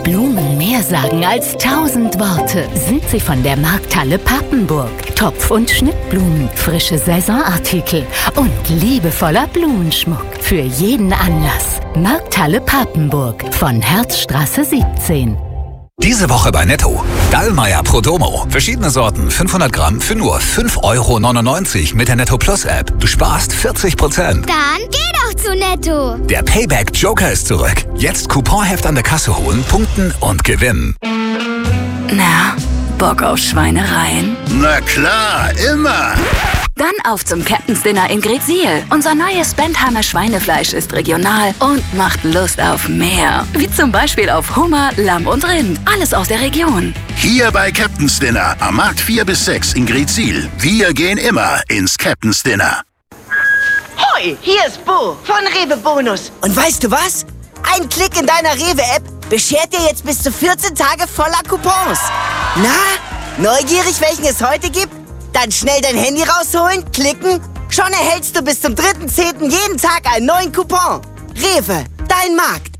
Blumen mehr sagen als 1000 Worte, sind sie von der Markthalle Papenburg. Topf- und Schnittblumen, frische Saisonartikel und liebevoller Blumenschmuck für jeden Anlass. Markthalle Papenburg von Herzstraße 17. Diese Woche bei Netto. Dallmayr Prodomo. Verschiedene Sorten, 500 Gramm für nur 5,99 € mit der Netto Plus App. Du sparst 40%. Dann geh doch zu Netto. Der Payback Joker ist zurück. Jetzt Couponheft an der Kasse holen, punkten und gewinnen. Na, Bock auf Schweinereien? Na klar, immer. Dann auf zum Captain's Dinner in Greetsiel. Unser neues Bentheimer Schweinefleisch ist regional und macht Lust auf mehr. Wie zum Beispiel auf Hummer, Lamm und Rind. Alles aus der Region. Hier bei Captain's Dinner am Markt 4 bis 6 in Greetsiel. Wir gehen immer ins Captain's Dinner. Hoi, hier ist Bo von Rewe Bonus. Und weißt du was? Ein Klick in deiner Rewe-App beschert dir jetzt bis zu 14 Tage voller Coupons. Na, neugierig, welchen es heute gibt? Dann schnell dein Handy rausholen, klicken. Schon erhältst du bis zum 3.10. jeden Tag einen neuen Coupon. Rewe, dein Markt.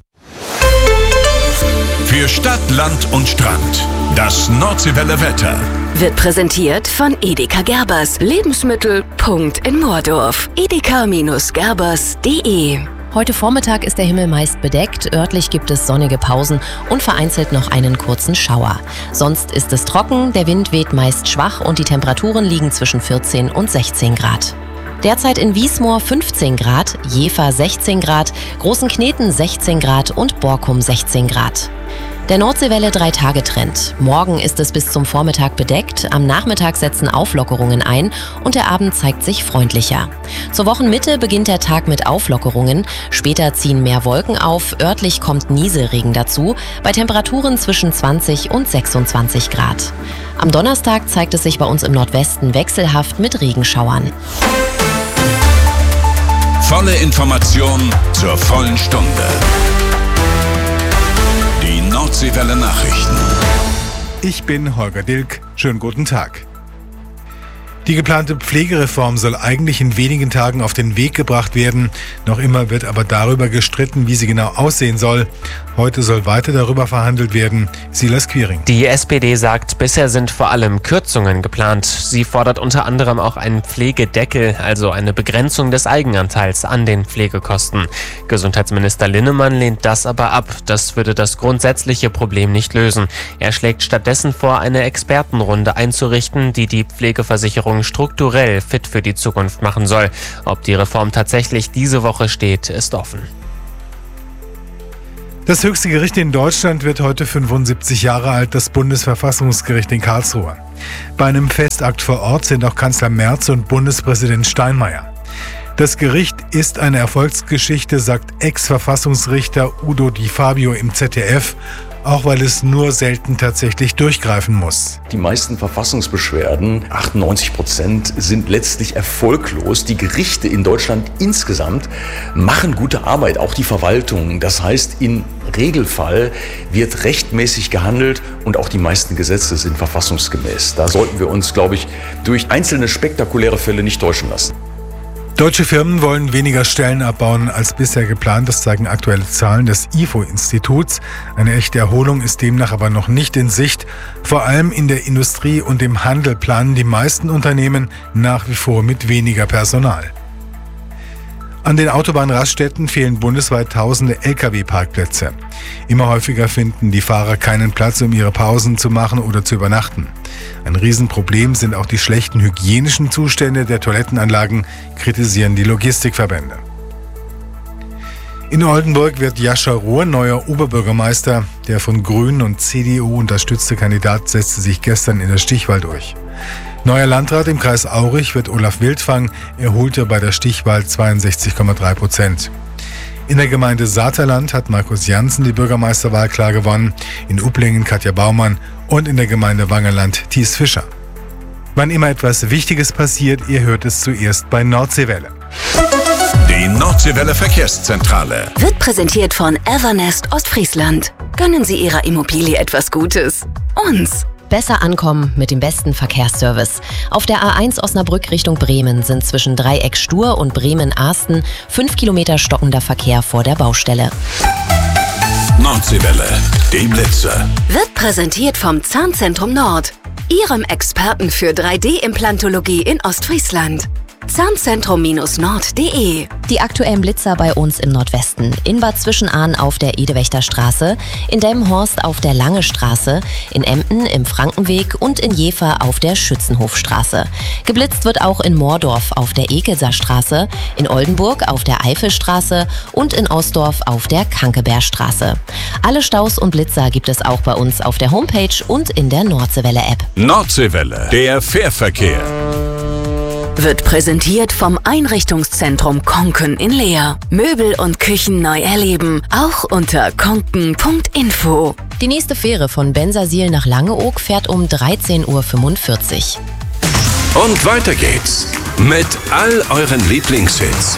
Für Stadt, Land und Strand. Das Nordseewelle Wetter. Wird präsentiert von Edeka Gerbers. Lebensmittel. Punkt in Moordorf. edeka-gerbers.de. Heute Vormittag ist der Himmel meist bedeckt, örtlich gibt es sonnige Pausen und vereinzelt noch einen kurzen Schauer. Sonst ist es trocken, der Wind weht meist schwach und die Temperaturen liegen zwischen 14 und 16 Grad. Derzeit in Wiesmoor 15 Grad, Jever 16 Grad, Großenkneten 16 Grad und Borkum 16 Grad. Der Nordseewelle 3-Tage-Trend. Morgen ist es bis zum Vormittag bedeckt, am Nachmittag setzen Auflockerungen ein und der Abend zeigt sich freundlicher. Zur Wochenmitte beginnt der Tag mit Auflockerungen, später ziehen mehr Wolken auf, örtlich kommt Nieselregen dazu, bei Temperaturen zwischen 20 und 26 Grad. Am Donnerstag zeigt es sich bei uns im Nordwesten wechselhaft mit Regenschauern. Volle Information zur vollen Stunde. Die Nordseewelle Nachrichten. Ich bin Holger Dilk. Schönen guten Tag. Die geplante Pflegereform soll eigentlich in wenigen Tagen auf den Weg gebracht werden. Noch immer wird aber darüber gestritten, wie sie genau aussehen soll. Heute soll weiter darüber verhandelt werden. Silas Quiring. Die SPD sagt, bisher sind vor allem Kürzungen geplant. Sie fordert unter anderem auch einen Pflegedeckel, also eine Begrenzung des Eigenanteils an den Pflegekosten. Gesundheitsminister Linnemann lehnt das aber ab. Das würde das grundsätzliche Problem nicht lösen. Er schlägt stattdessen vor, eine Expertenrunde einzurichten, die die Pflegeversicherung strukturell fit für die Zukunft machen soll. Ob die Reform tatsächlich diese Woche steht, ist offen. Das höchste Gericht in Deutschland wird heute 75 Jahre alt, das Bundesverfassungsgericht in Karlsruhe. Bei einem Festakt vor Ort sind auch Kanzler Merz und Bundespräsident Steinmeier. Das Gericht ist eine Erfolgsgeschichte, sagt Ex-Verfassungsrichter Udo Di Fabio im ZDF, auch weil es nur selten tatsächlich durchgreifen muss. Die meisten Verfassungsbeschwerden, 98%, sind letztlich erfolglos. Die Gerichte in Deutschland insgesamt machen gute Arbeit, auch die Verwaltung. Das heißt, im Regelfall wird rechtmäßig gehandelt und auch die meisten Gesetze sind verfassungsgemäß. Da sollten wir uns, glaube ich, durch einzelne spektakuläre Fälle nicht täuschen lassen. Deutsche Firmen wollen weniger Stellen abbauen als bisher geplant. Das zeigen aktuelle Zahlen des IFO-Instituts. Eine echte Erholung ist demnach aber noch nicht in Sicht. Vor allem in der Industrie und im Handel planen die meisten Unternehmen nach wie vor mit weniger Personal. An den Autobahnraststätten fehlen bundesweit tausende Lkw-Parkplätze. Immer häufiger finden die Fahrer keinen Platz, um ihre Pausen zu machen oder zu übernachten. Ein Riesenproblem sind auch die schlechten hygienischen Zustände der Toilettenanlagen, kritisieren die Logistikverbände. In Oldenburg wird Jascha Rohr neuer Oberbürgermeister. Der von Grünen und CDU unterstützte Kandidat setzte sich gestern in der Stichwahl durch. Neuer Landrat im Kreis Aurich wird Olaf Wildfang, er holte bei der Stichwahl 62,3%. In der Gemeinde Saterland hat Markus Janssen die Bürgermeisterwahl klar gewonnen, in Upplingen Katja Baumann und in der Gemeinde Wangerland Thies Fischer. Wann immer etwas Wichtiges passiert, ihr hört es zuerst bei Nordseewelle. Die Nordseewelle Verkehrszentrale Wird präsentiert von Evernest Ostfriesland. Gönnen Sie Ihrer Immobilie etwas Gutes. Uns. Besser ankommen mit dem besten Verkehrsservice. Auf der A1 Osnabrück Richtung Bremen sind zwischen Dreieck Stur und Bremen-Ahsten 5 Kilometer stockender Verkehr vor der Baustelle. Nordseewelle, dem Blitzer. Wird präsentiert vom Zahnzentrum Nord, Ihrem Experten für 3D-Implantologie in Ostfriesland. Zahnzentrum-nord.de. Die aktuellen Blitzer bei uns im Nordwesten. In Bad Zwischenahn auf der Edewächterstraße, in Delmenhorst auf der Lange Straße, in Emden im Frankenweg und in Jever auf der Schützenhofstraße. Geblitzt wird auch in Moordorf auf der Ekelser Straße, in Oldenburg auf der Eifelstraße und in Ostdorf auf der Kankebergstraße. Alle Staus und Blitzer gibt es auch bei uns auf der Homepage und in der Nordseewelle-App. Nordseewelle, der Fährverkehr. Wird präsentiert vom Einrichtungszentrum Konken in Leer. Möbel und Küchen neu erleben, auch unter konken.info. Die nächste Fähre von Bensersiel nach Langeoog fährt um 13:45 Uhr. Und weiter geht's mit all euren Lieblingshits.